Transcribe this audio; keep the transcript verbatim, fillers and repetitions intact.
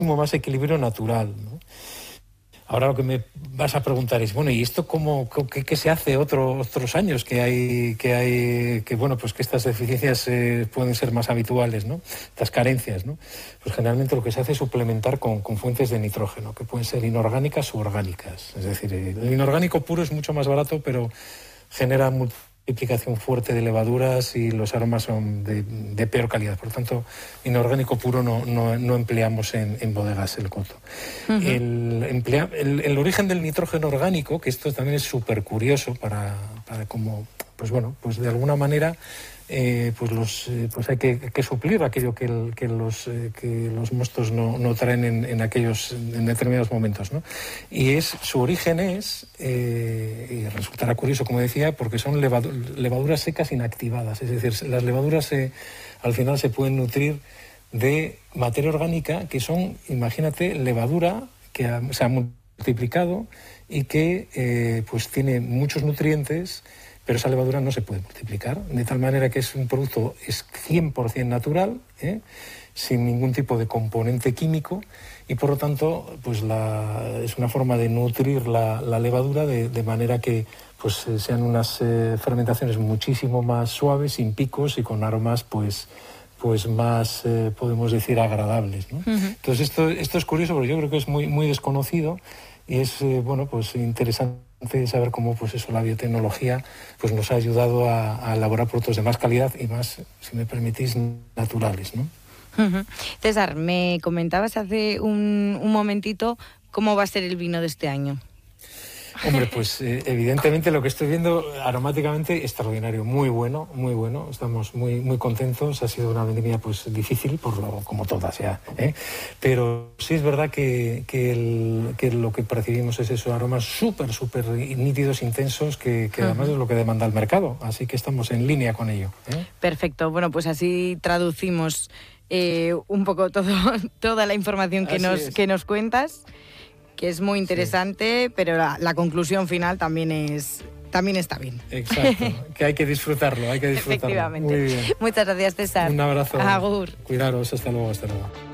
más equilibrio natural, ¿no? Ahora lo que me vas a preguntar es, bueno, ¿y esto cómo, qué, qué se hace otro, otros años que hay, que hay, que bueno, pues que estas deficiencias eh, pueden ser más habituales, ¿no? Estas carencias, ¿no? Pues generalmente lo que se hace es suplementar con, con fuentes de nitrógeno, que pueden ser inorgánicas u orgánicas. Es decir, el inorgánico puro es mucho más barato, pero genera multiplicación fuerte de levaduras y los aromas son de, de peor calidad. Por lo tanto, inorgánico puro no, no, no empleamos en, en bodegas el coto. Uh-huh. el, emplea, el, el origen del nitrógeno orgánico, que esto también es súper curioso para, para como, pues bueno, pues de alguna manera eh, pues los eh, pues hay que, que suplir aquello que, el, que los eh, que los mostos no, no traen en, en aquellos en determinados momentos, ¿no? Y es su origen es eh, y resultará curioso, como decía, porque son levadu- levaduras secas inactivadas, es decir, las levaduras se, al final se pueden nutrir de materia orgánica que son, imagínate, levadura que ha, se ha multiplicado y que eh, pues tiene muchos nutrientes, pero esa levadura no se puede multiplicar, de tal manera que es un producto es cien por ciento natural, ¿eh? Sin ningún tipo de componente químico, y por lo tanto pues la, es una forma de nutrir la, la levadura de, de manera que pues sean unas eh, fermentaciones muchísimo más suaves, sin picos y con aromas pues pues más, eh, podemos decir, agradables, ¿no? Uh-huh. Entonces esto, esto es curioso porque yo creo que es muy, muy desconocido y es, eh, bueno, pues interesante saber cómo, pues eso, la biotecnología pues nos ha ayudado a, a elaborar productos de más calidad y más, si me permitís, naturales, ¿no? Uh-huh. César, me comentabas hace un, un momentito cómo va a ser el vino de este año. Hombre, pues eh, evidentemente lo que estoy viendo aromáticamente extraordinario, muy bueno, muy bueno. Estamos muy muy contentos. Ha sido una vendimia pues difícil, por lo como todas ya, ¿eh? Pero sí es verdad que, que, el, que lo que percibimos es esos aromas súper, súper nítidos, intensos, que, que además uh-huh. es lo que demanda el mercado. Así que estamos en línea con ello, ¿eh? Perfecto. Bueno, pues así traducimos eh, un poco todo, toda la información que nos, que nos cuentas, que es muy interesante, sí. Pero la, la conclusión final también es también está bien. Exacto, que hay que disfrutarlo, hay que disfrutarlo. Efectivamente. Muy bien. Muchas gracias, César. Un abrazo. Agur. Cuidaros, hasta luego, hasta luego.